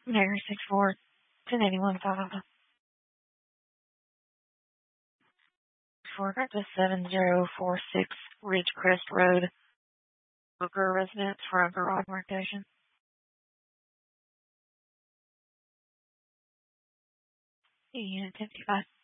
Mayor 64 1081 for 7046 Ridgecrest Road, Booker Residence for a garage markation. And 55.